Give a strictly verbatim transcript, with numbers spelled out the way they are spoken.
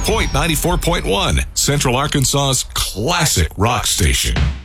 Point ninety-four point one, Central Arkansas's classic rock station.